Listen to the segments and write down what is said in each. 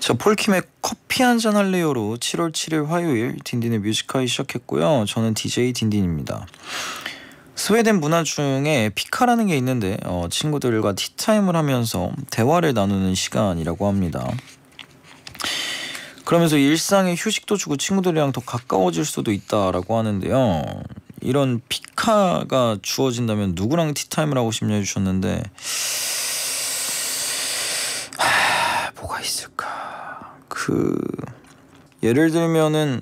자, 폴킴의 커피 한잔 할래요로 7월 7일 화요일 딘딘의 뮤직하이 시작했고요. 저는 DJ 딘딘입니다. 스웨덴 문화 중에 피카라는 게 있는데 친구들과 티타임을 하면서 대화를 나누는 시간이라고 합니다. 그러면서 일상에 휴식도 주고 친구들이랑 더 가까워질 수도 있다라고 하는데요. 이런 피카가 주어진다면 누구랑 티타임을 하고 싶냐 해주셨는데 뭐가 있을까? 예를 들면은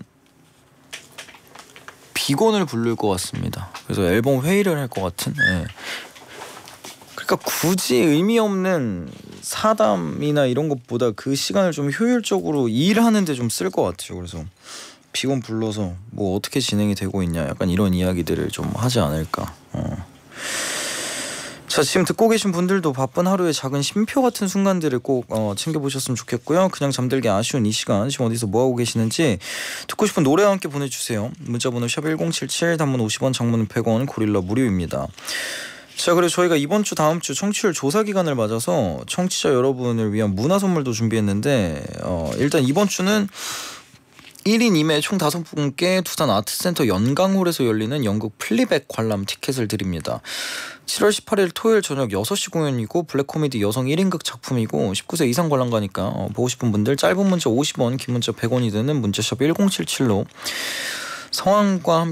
비건을 부를 것 같습니다. 그래서 앨범 회의를 할 것 같은. 예. 그러니까 굳이 의미 없는 사담이나 이런 것보다 그 시간을 좀 효율적으로 일하는데 좀 쓸 것 같아요. 그래서 비건 불러서 뭐 어떻게 진행이 되고 있냐, 약간 이런 이야기들을 좀 하지 않을까. 자, 지금 듣고 계신 분들도 바쁜 하루의 작은 쉼표 같은 순간들을 꼭 챙겨보셨으면 좋겠고요. 그냥 잠들기 아쉬운 이 시간 지금 어디서 뭐하고 계시는지 듣고 싶은 노래와 함께 보내주세요. 문자번호 샵1077, 단문 50원, 장문 100원, 고릴라 무료입니다. 자, 그리고 저희가 이번 주 다음 주 청취율 조사 기간을 맞아서 청취자 여러분을 위한 문화 선물도 준비했는데 일단 이번 주는 1인 2매 총 5분께 두산 아트센터 연강홀에서 열리는 연극 플리백 관람 티켓을 드립니다. 7월 18일 토요일 저녁 6시 공연이고 블랙 코미디 여성 1인극 작품이고 19세 이상 관람가니까 보고 싶은 분들 짧은 문자 50원, 긴 문자 100원이 드는 문자샵 1077로 성함과 함께